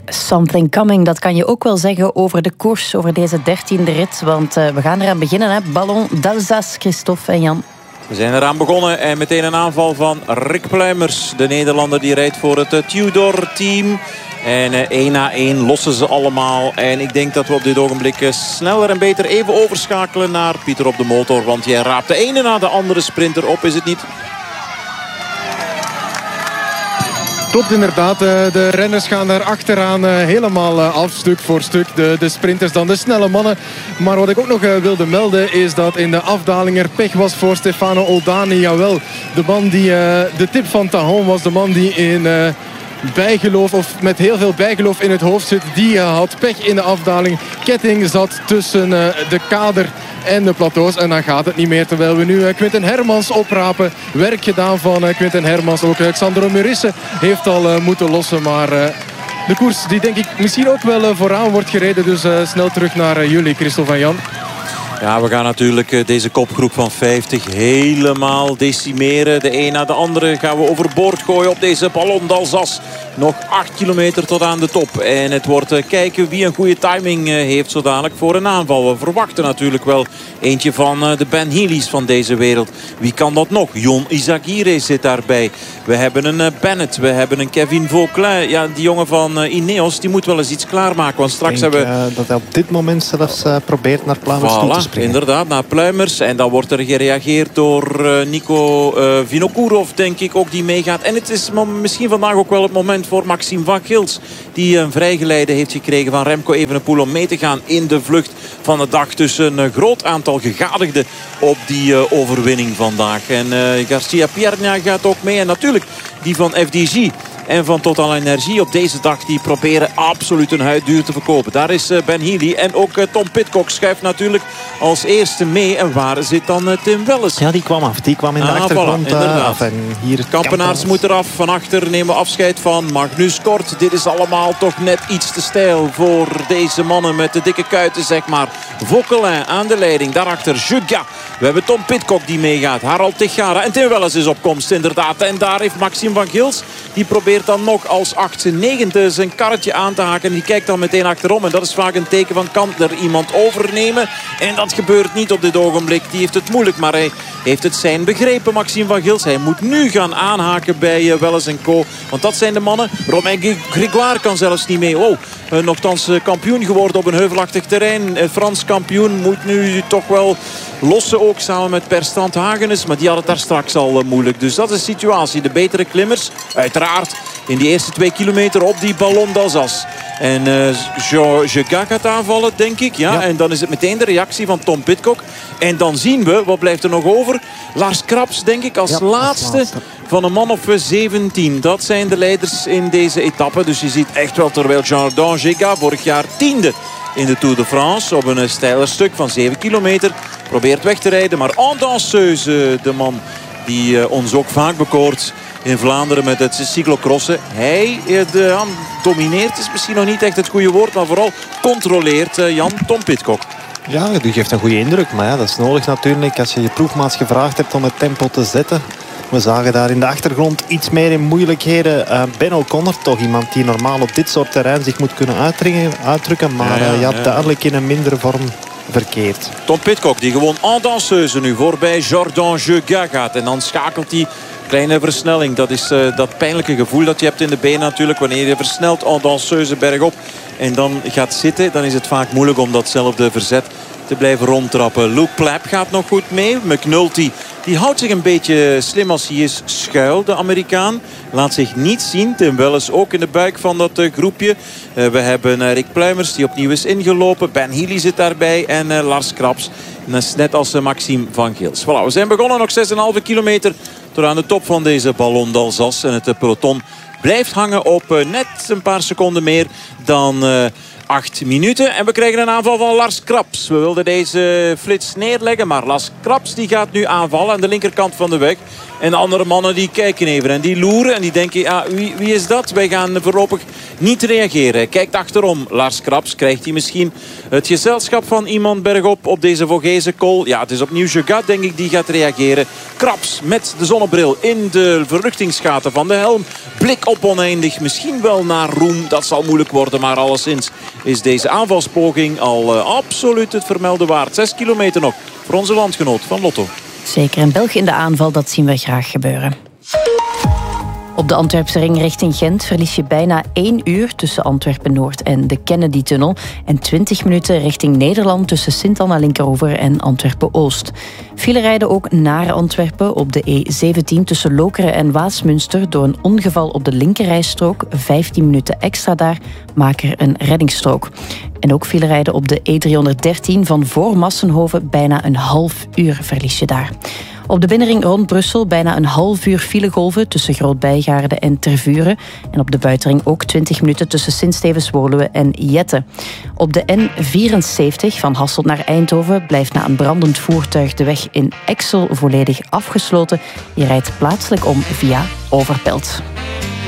Something coming, dat kan je ook wel zeggen over de koers, over deze 13e rit. Want we gaan eraan beginnen, hè. Ballon d'Alsace, Christophe en Jan. We zijn eraan begonnen en meteen een aanval van Rick Pluimers. De Nederlander die rijdt voor het Tudor-team. En 1 na 1 lossen ze allemaal. En ik denk dat we op dit ogenblik sneller en beter even overschakelen naar Pieter op de motor. Want jij raapt de ene na de andere sprinter op, is het niet? Klopt inderdaad, de renners gaan daar achteraan helemaal af, stuk voor stuk. De sprinters dan, de snelle mannen. Maar wat ik ook nog wilde melden is dat in de afdaling er pech was voor Stefano Oldani. Jawel, de man die de tip van Tahon was, de man die in bijgeloof of met heel veel bijgeloof in het hoofd zit. Die had pech in de afdaling. Ketting zat tussen de kader en de plateaus. En dan gaat het niet meer. Terwijl we nu Quinten Hermans oprapen. Werk gedaan van Quinten Hermans. Ook Xandro Murisse heeft al moeten lossen. Maar de koers die denk ik misschien ook wel vooraan wordt gereden. Dus snel terug naar jullie, Christophe en Jan. Ja, we gaan natuurlijk deze kopgroep van 50 helemaal decimeren. De een na de andere gaan we overboord gooien op deze Ballon d'Alsace. Nog 8 kilometer tot aan de top. En het wordt kijken wie een goede timing heeft zo dadelijk voor een aanval. We verwachten natuurlijk wel eentje van de Ben Healy's van deze wereld. Wie kan dat nog? Jon Izagirre zit daarbij. We hebben een Bennett. We hebben een Kevin Vauquelin. Ja, die jongen van Ineos, die moet wel eens iets klaarmaken. Want straks hebben we dat hij op dit moment zelfs probeert naar Pluimers toe te springen. Inderdaad, naar Pluimers. En dan wordt er gereageerd door Nico Vinokourov, denk ik, ook die meegaat. En het is misschien vandaag ook wel het moment voor Maxime Van Gils, die een vrijgeleide heeft gekregen van Remco Evenepoel om mee te gaan in de vlucht van de dag tussen een groot aantal gegadigden op die overwinning vandaag. En Garcia Pierna gaat ook mee. En natuurlijk die van FDG en van Total Energie op deze dag, die proberen absoluut hun huid duur te verkopen. Daar is Ben Healy en ook Tom Pidcock schuift natuurlijk als eerste mee. En waar zit dan Tim Welles? Ja, die kwam af. Die kwam in de achtergrond af. En hier Kampenaars moet eraf. Van achter nemen we afscheid van Magnus Kort. Dit is allemaal toch net iets te stijl voor deze mannen met de dikke kuiten, zeg maar. Vauquelin aan de leiding. Daarachter Juga. We hebben Tom Pidcock die meegaat. Harald Tejada. En Tim Welles is op komst inderdaad. En daar heeft Maxime Van Gils, die probeert dan nog als 8e, 9e zijn karretje aan te haken. En die kijkt dan meteen achterom. En dat is vaak een teken van, kan er iemand overnemen? En dat gebeurt niet op dit ogenblik. Die heeft het moeilijk, maar hij heeft het zijn begrepen, Maxime Van Gils. Hij moet nu gaan aanhaken bij Welles & Co. Want dat zijn de mannen. Romain Grégoire kan zelfs niet mee. Nochtans kampioen geworden op een heuvelachtig terrein. Frans kampioen moet nu toch wel lossen, ook samen met Per Strandhagenes. Maar die had het daar straks al moeilijk. Dus dat is de situatie. De betere klimmers, uiteraard, in die eerste 2 kilometer op die Ballon d'Alsace. En Juga gaat aanvallen, denk ik. Ja. En dan is het meteen de reactie van Tom Pidcock. En dan zien we, wat blijft er nog over? Lars Krabs, denk ik, als laatste van een man of 17. Dat zijn de leiders in deze etappe. Dus je ziet echt wel, terwijl Jordan Giga vorig jaar 10e in de Tour de France op een steiler stuk van 7 kilometer probeert weg te rijden. Maar en danseuse, de man die ons ook vaak bekoort in Vlaanderen met het cyclocrossen. Hij domineert, is misschien nog niet echt het goede woord, maar vooral controleert Tom Pidcock. Ja, die geeft een goede indruk. Maar ja, dat is nodig natuurlijk als je je ploegmaats gevraagd hebt om het tempo te zetten. We zagen daar in de achtergrond iets meer in moeilijkheden. Ben O'Connor, toch iemand die normaal op dit soort terrein zich moet kunnen uitdrukken. Maar duidelijk in een mindere vorm verkeerd. Tom Pidcock die gewoon en danseuse nu voorbij Jordan Juga gaat. En dan schakelt hij. Kleine versnelling. Dat is dat pijnlijke gevoel dat je hebt in de benen natuurlijk. Wanneer je versnelt en danseuse bergop en dan gaat zitten, dan is het vaak moeilijk om datzelfde verzet te blijven rondtrappen. Luke Plapp gaat nog goed mee. McNulty die houdt zich een beetje slim als hij is schuil, de Amerikaan. Laat zich niet zien. Tim Welles ook in de buik van dat groepje. We hebben Rick Pluimers die opnieuw is ingelopen. Ben Healy zit daarbij en Lars Krabs. Net als Maxime Van Gils. Voilà, we zijn begonnen, nog 6,5 kilometer tot aan de top van deze Ballon d'Alsace. En het peloton blijft hangen op net een paar seconden meer dan 8 minuten. En we krijgen een aanval van Lars Krabs. We wilden deze flits neerleggen, maar Lars Krabs die gaat nu aanvallen aan de linkerkant van de weg. En de andere mannen die kijken even en die loeren en die denken, wie is dat? Wij gaan voorlopig niet reageren. Kijkt achterom. Lars Kraps, krijgt hij misschien het gezelschap van iemand bergop op deze Vogese kool? Ja, het is opnieuw Jegat, denk ik, die gaat reageren. Kraps met de zonnebril in de verluchtingsgaten van de helm. Blik op oneindig. Misschien wel naar Roem. Dat zal moeilijk worden, maar alleszins is deze aanvalspoging al absoluut het vermelden waard. 6 kilometer nog voor onze landgenoot van Lotto. Zeker, een Belg in de aanval, dat zien we graag gebeuren. Op de Antwerpse ring richting Gent verlies je bijna 1 uur tussen Antwerpen-Noord en de Kennedy-tunnel en 20 minuten richting Nederland tussen Sint-Anna-Linkeroever en Antwerpen-Oost. File rijden ook naar Antwerpen op de E17 tussen Lokeren en Waasmunster door een ongeval op de linkerrijstrook. 15 minuten extra daar, maak er een reddingsstrook. En ook file rijden op de E313 van voor Massenhoven bijna een half uur verlies je daar. Op de binnenring rond Brussel bijna een half uur filegolven tussen Groot-Bijgaarde en Tervuren. En op de buitenring ook 20 minuten tussen Sint-Stevens-Woluwe en Jette. Op de N74 van Hasselt naar Eindhoven blijft na een brandend voertuig de weg in Exel volledig afgesloten. Je rijdt plaatselijk om via Overpelt.